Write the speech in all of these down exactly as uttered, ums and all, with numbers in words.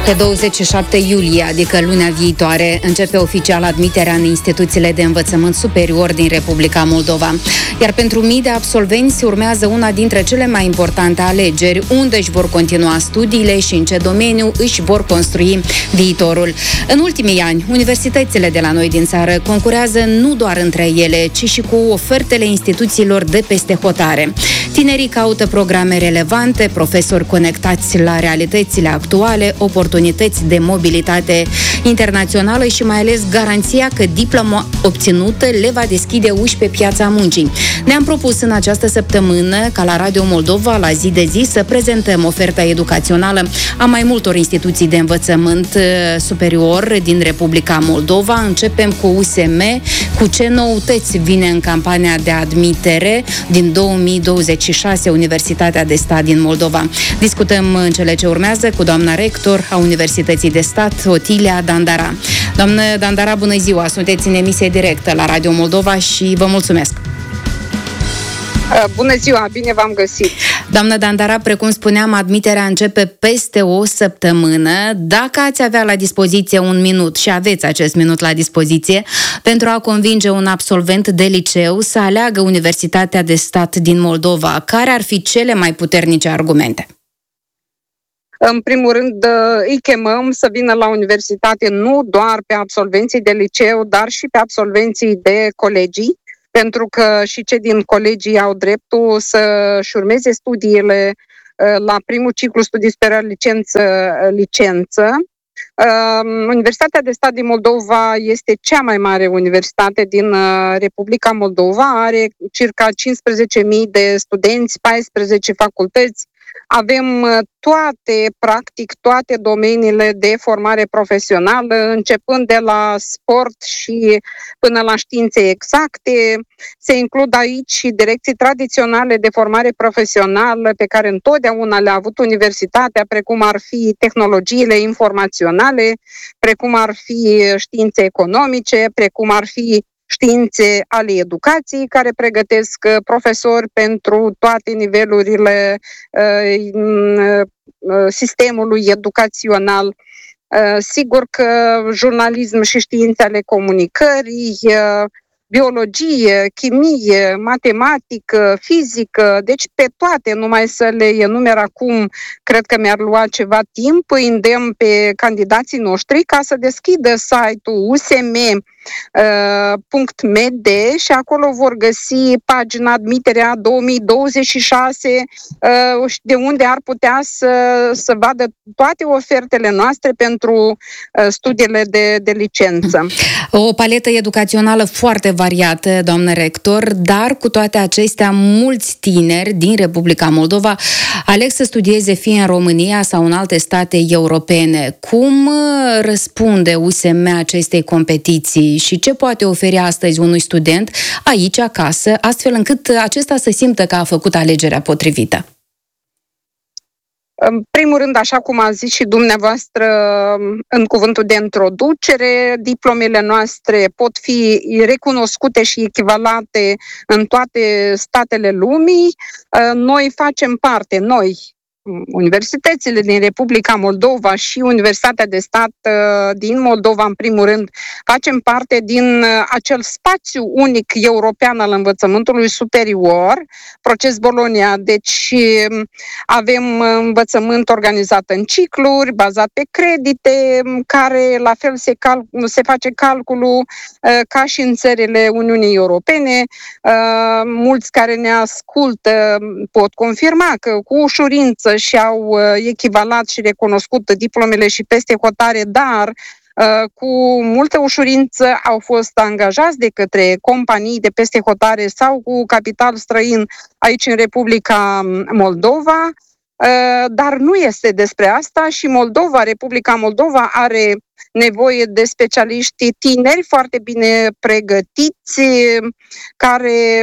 Pe douăzeci și șapte iulie, adică lunea viitoare, începe oficial admiterea în instituțiile de învățământ superior din Republica Moldova. Iar pentru mii de absolvenți urmează una dintre cele mai importante alegeri, unde își vor continua studiile și în ce domeniu își vor construi viitorul. În ultimii ani, universitățile de la noi din țară concurează nu doar între ele, ci și cu ofertele instituțiilor de peste hotare. Tinerii caută programe relevante, profesori conectați la realitățile actuale, oportunități de mobilitate internațională și mai ales garanția că diploma obținută le va deschide uși pe piața muncii. Ne-am propus în această săptămână ca la Radio Moldova, la zi de zi, să prezentăm oferta educațională a mai multor instituții de învățământ superior din Republica Moldova. Începem cu U S M, cu ce noutăți vine în campania de admitere din două mii douăzeci și șase Universitatea de Stat din Moldova. Discutăm în cele ce urmează cu doamna rector a Universității de Stat, Otilia Dandara. Doamnă Dandara, bună ziua! Sunteți în emisie directă la Radio Moldova și vă mulțumesc! Bună ziua, bine v-am găsit! Doamnă Dandara, precum spuneam, admiterea începe peste o săptămână. Dacă ați avea la dispoziție un minut, și aveți acest minut la dispoziție, pentru a convinge un absolvent de liceu să aleagă Universitatea de Stat din Moldova, care ar fi cele mai puternice argumente? În primul rând, îi chemăm să vină la universitate nu doar pe absolvenții de liceu, dar și pe absolvenții de colegii, pentru că și cei din colegii au dreptul să-și urmeze studiile la primul ciclu studii superior licență, licență. Universitatea de Stat din Moldova este cea mai mare universitate din Republica Moldova, are circa cincisprezece mii de studenți, paisprezece facultăți. Avem toate, practic, toate domeniile de formare profesională, începând de la sport și până la științe exacte. Se includ aici și direcții tradiționale de formare profesională pe care întotdeauna le-a avut universitatea, precum ar fi tehnologiile informaționale, precum ar fi științe economice, precum ar fi științe ale educației, care pregătesc profesori pentru toate nivelurile uh, sistemului educațional. Uh, sigur că jurnalism și științe ale comunicării, uh, biologie, chimie, matematică, fizică, deci pe toate, numai să le enumer acum, cred că mi-ar lua ceva timp, îi îndemn pe candidații noștri ca să deschidă site-ul U S M punct m d și acolo vor găsi pagina admiterea două mii douăzeci și șase, de unde ar putea să, să vadă toate ofertele noastre pentru studiile de, de licență. O paletă educațională foarte variată, doamnă rector, dar cu toate acestea, mulți tineri din Republica Moldova aleg să studieze fie în România sau în alte state europene. Cum răspunde U S M acestei competiții și ce poate oferi astăzi unui student aici, acasă, astfel încât acesta să simtă că a făcut alegerea potrivită? În primul rând, așa cum a zis și dumneavoastră în cuvântul de introducere, diplomele noastre pot fi recunoscute și echivalate în toate statele lumii. Noi facem parte, noi, universitățile din Republica Moldova și Universitatea de Stat din Moldova, în primul rând, facem parte din acel spațiu unic european al învățământului superior, proces Bologna. Deci avem învățământ organizat în cicluri, bazat pe credite, care la fel se, cal- se face calculul ca și în țările Uniunii Europene. Mulți care ne ascultă pot confirma că cu ușurință și-au echivalat și recunoscut diplomele și peste hotare, dar cu multă ușurință au fost angajați de către companii de peste hotare sau cu capital străin aici în Republica Moldova, dar nu este despre asta și Moldova, Republica Moldova are nevoie de specialiști tineri foarte bine pregătiți, care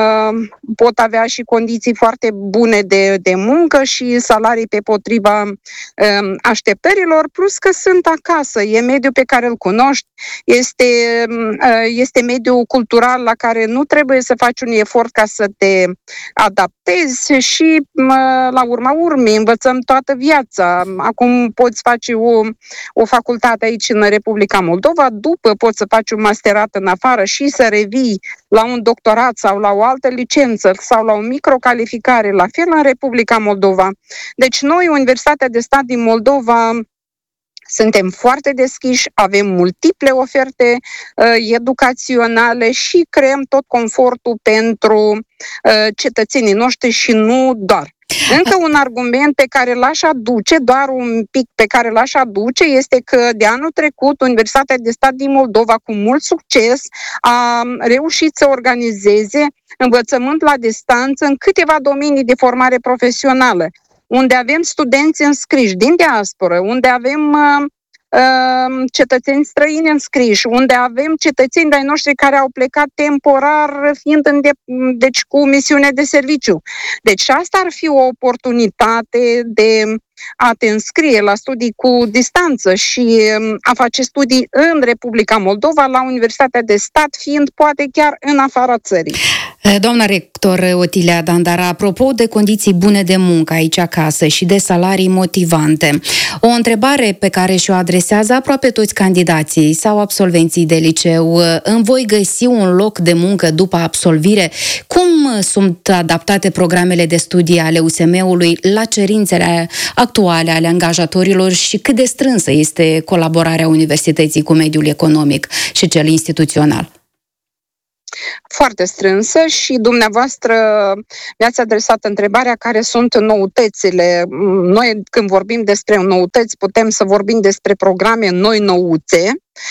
pot avea și condiții foarte bune de, de muncă și salarii pe potriva așteptărilor, plus că sunt acasă, e mediul pe care îl cunoști, este, este mediul cultural la care nu trebuie să faci un efort ca să te adaptezi și la urma urmei învățăm toată viața. Acum poți face o, o facultate aici în Republica Moldova, după poți să faci un masterat în afară și să revii la un doctorat sau la o altă licență sau la o microcalificare, la fel în Republica Moldova. Deci noi, Universitatea de Stat din Moldova, suntem foarte deschiși, avem multiple oferte uh, educaționale și creăm tot confortul pentru uh, cetățenii noștri și nu doar. Încă un argument pe care l-aș aduce, doar un pic pe care l-aș aduce, este că de anul trecut Universitatea de Stat din Moldova, cu mult succes, a reușit să organizeze învățământ la distanță în câteva domenii de formare profesională, unde avem studenți înscriși din diasporă, unde avem uh, uh, cetățeni străini înscriși, unde avem cetățeni de-ai noștri care au plecat temporar, fiind în de, deci cu misiune de serviciu. Deci asta ar fi o oportunitate de a te înscrie la studii cu distanță și a face studii în Republica Moldova, la Universitatea de Stat, fiind poate chiar în afara țării. Doamna rector Otilia Dandara, apropo de condiții bune de muncă aici acasă și de salarii motivante, o întrebare pe care și-o adresează aproape toți candidații sau absolvenții de liceu: îmi voi găsi un loc de muncă după absolvire? Cum sunt adaptate programele de studii ale U S M-ului la cerințele actuale ale angajatorilor și cât de strânsă este colaborarea universității cu mediul economic și cel instituțional? Foarte strânsă și dumneavoastră mi-ați adresat întrebarea care sunt noutățile. Noi, când vorbim despre noutăți, putem să vorbim despre programe noi nouțe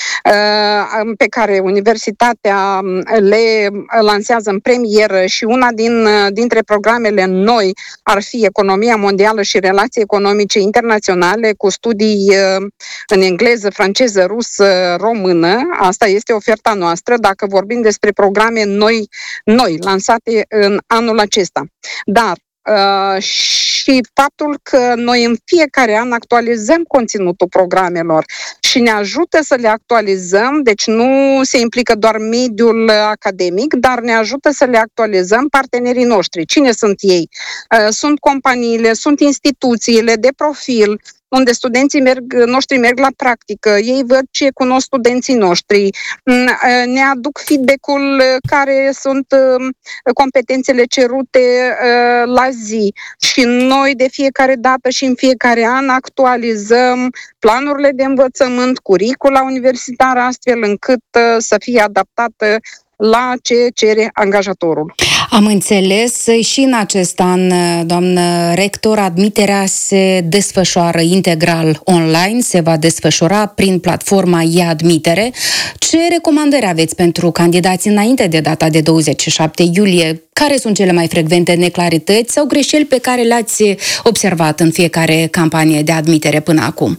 pe care universitatea le lansează în premieră și una din, dintre programele noi ar fi Economia mondială și relații economice internaționale cu studii în engleză, franceză, rusă, română. Asta este oferta noastră dacă vorbim despre programe noi, noi lansate în anul acesta. Dar Uh, și faptul că noi în fiecare an actualizăm conținutul programelor și ne ajută să le actualizăm, deci nu se implică doar mediul academic, dar ne ajută să le actualizăm partenerii noștri. Cine sunt ei? Uh, sunt companiile, sunt instituțiile de profil, unde studenții merg, noștri merg la practică, ei văd ce cunosc studenții noștri, ne aduc feedback-ul care sunt competențele cerute la zi și noi de fiecare dată și în fiecare an actualizăm planurile de învățământ, curicula universitară, astfel încât să fie adaptată la ce cere angajatorul. Am înțeles, și în acest an, doamnă rector, admiterea se desfășoară integral online, se va desfășura prin platforma e-admitere. Ce recomandări aveți pentru candidați înainte de data de douăzeci și șapte iulie? Care sunt cele mai frecvente neclarități sau greșeli pe care le-ați observat în fiecare campanie de admitere până acum?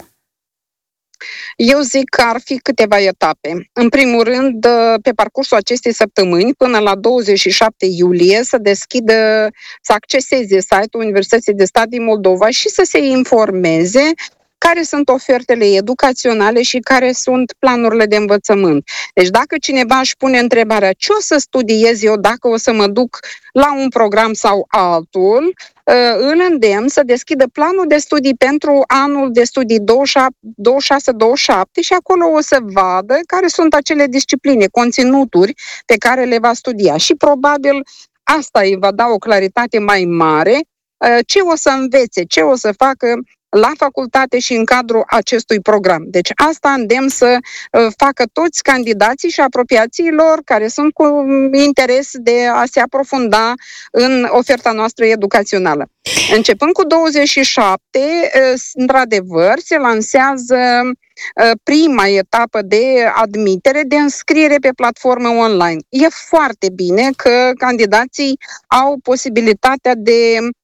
Eu zic că ar fi câteva etape. În primul rând, pe parcursul acestei săptămâni, până la douăzeci și șapte iulie, să deschidă, să acceseze site-ul Universității de Stat din Moldova și să se informeze care sunt ofertele educaționale și care sunt planurile de învățământ. Deci dacă cineva își pune întrebarea ce o să studiez eu dacă o să mă duc la un program sau altul, îl îndemn să deschidă planul de studii pentru anul de studii douăzeci și șase douăzeci și șapte și acolo o să vadă care sunt acele discipline, conținuturi pe care le va studia. Și probabil asta îi va da o claritate mai mare ce o să învețe, ce o să facă la facultate și în cadrul acestui program. Deci asta îndemn să uh, facă toți candidații și apropiații lor care sunt cu interes de a se aprofunda în oferta noastră educațională. Începând cu douăzeci și șapte, uh, într-adevăr, se lansează uh, prima etapă de admitere, de înscriere pe platformă online. E foarte bine că candidații au posibilitatea de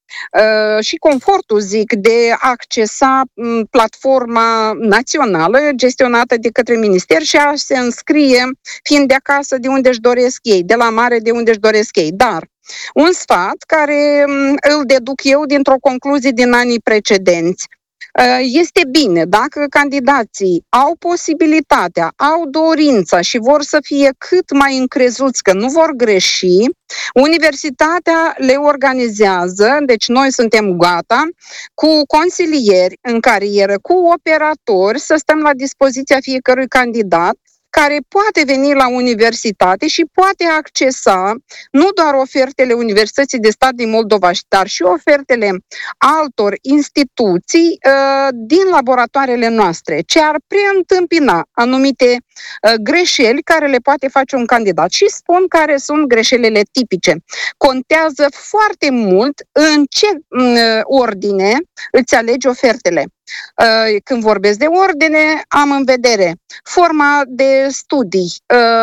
uh, și confortul, zic, de a accesa um, platforma națională gestionată de către minister și a se înscrie fiind de acasă de unde își doresc ei, de la mare de unde își doresc ei. Dar un sfat care um, îl deduc eu dintr-o concluzie din anii precedenți. Este bine dacă candidații au posibilitatea, au dorința și vor să fie cât mai încrezuți că nu vor greși, universitatea le organizează, deci noi suntem gata, cu consilieri în carieră, cu operatori, să stăm la dispoziția fiecărui candidat care poate veni la universitate și poate accesa nu doar ofertele Universității de Stat din Moldova, dar și ofertele altor instituții uh, din laboratoarele noastre, ce ar preîntâmpina anumite uh, greșeli care le poate face un candidat. Și spun care sunt greșelile tipice. Contează foarte mult în ce uh, ordine îți alegi ofertele. Când vorbesc de ordine, am în vedere forma de studii,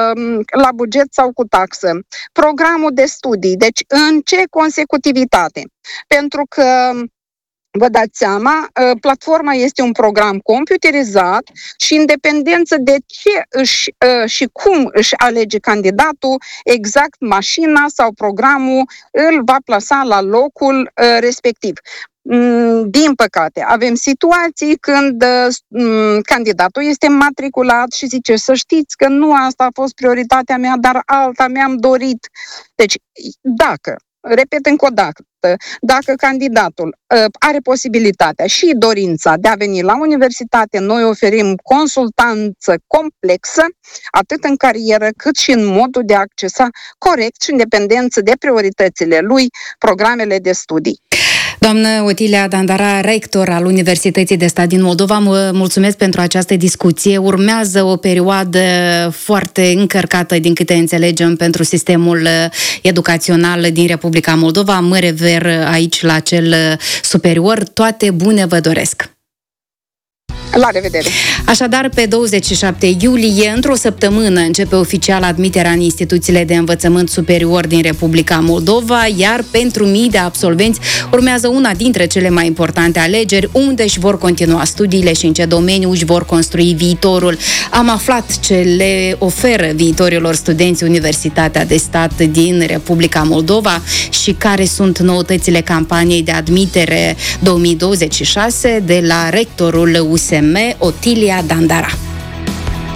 la buget sau cu taxă, programul de studii, deci în ce consecutivitate. Pentru că vă dați seama, platforma este un program computerizat și în dependență de ce își, și cum își alege candidatul, exact mașina sau programul îl va plasa la locul respectiv. Din păcate, avem situații când uh, candidatul este matriculat și zice să știți că nu asta a fost prioritatea mea, dar alta mi-am dorit. Deci, dacă, repet încă o dată, dacă candidatul uh, are posibilitatea și dorința de a veni la universitate, noi oferim consultanță complexă, atât în carieră cât și în modul de a accesa corect și în dependență de prioritățile lui programele de studii. Doamnă Otilia Dandara, rector al Universității de Stat din Moldova, mă mulțumesc pentru această discuție. Urmează o perioadă foarte încărcată, din câte înțelegem, pentru sistemul educațional din Republica Moldova. Mă refer aici la cel superior. Toate bune vă doresc! La revedere! Așadar, pe douăzeci și șapte iulie, într-o săptămână, începe oficial admiterea în instituțiile de învățământ superior din Republica Moldova, iar pentru mii de absolvenți urmează una dintre cele mai importante alegeri, unde își vor continua studiile și în ce domeniu își vor construi viitorul. Am aflat ce le oferă viitorilor studenți Universitatea de Stat din Republica Moldova și care sunt noutățile campaniei de admitere două mii douăzeci și șase de la rectorul U S M, Otilia Dandara.